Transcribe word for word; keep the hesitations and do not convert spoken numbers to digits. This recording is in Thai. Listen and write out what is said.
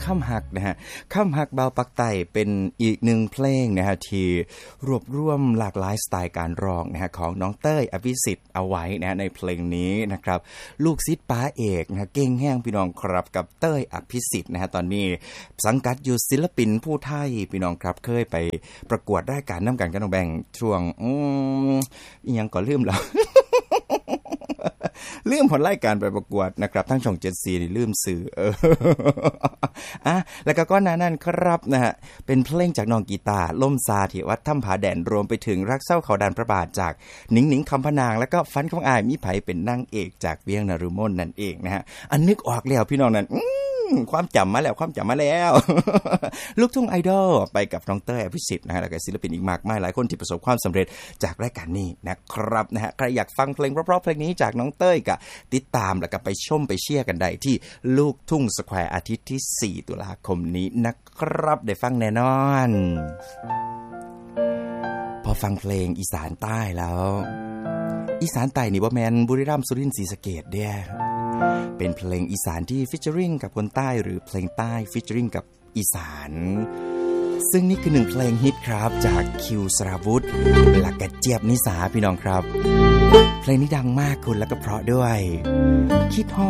ค่ำหักนะฮะค่ำหักเบาปักไต่เป็นอีกหนึ่งเพลงนะฮะที่รวบรวมหลากหลายสไตล์การร้องนะฮะของน้องเต้ยอภิสิทธิ์เอาไว้นะฮะในเพลงนี้นะครับลูกศิษย์ป้าเอกนะเก่งแห้งพี่น้องครับกับเต้ยอภิสิทธิ์นะฮะตอนนี้สังกัดอยู่ศิลปินผู้ไทยพี่น้องครับเคยไปประกวดรายการน้ำกันกันน้องแบงช่วงอืมอีหยังก็ลืมแล้ว ลืมผลรายการไปประกวดนะครับทั้งช่องเจ็ดสีนี่ลืมสื่อเอออ่ะแล้วก็ก้อนหน้านั้นครับนะฮะเป็นเพลงจากน้องกีตาร์ล่มซาที่วัดถ้ำผาแดนรวมไปถึงรักเศร้าเขาดันพระบาทจากหนิงหนิงคำพนางแล้วก็ฟันของอายมีไผเป็นนางเอกจากเวียงนฤมลนั่นเองนะฮะอันนึกออกแล้วพี่น้องนั่นความจำมาแล้วความจำมาแล้ว ลูกทุ่งไอดอลไปกับน้องเต้ยอภิสิทธิ์นะฮะแล้วก็ศิลปินอีกมากมายหลายคนที่ประสบความสำเร็จจากรายการนี้นะครับนะฮะใครอยากฟังเพลงเพราะๆเพลงนี้จากน้องเต้ยก็ติดตามแล้วก็ไปชมไปเชียร์กันได้ที่ลูกทุ่งสแควร์อาทิตย์ที่สี่ตุลาคมนี้นะครับได้ฟังแน่นอนพอฟังเพลงอีสานใต้แล้วอีสานใต้นี่บ่แม่นบุรีรัมย์สุรินทร์ศรีสะเกษเด้อเป็นเพลงอีสานที่ฟีเจอริงกับคนใต้หรือเพลงใต้ฟีเจอริงกับอีสานซึ่งนี่คือหนึ่งเพลงฮิตครับจากคิวสราวุธและกระเจี๊ยบนิสาพี่น้องครับเพลงนี้ดังมากคุณแล้วก็เพราะด้วยคิดฮอ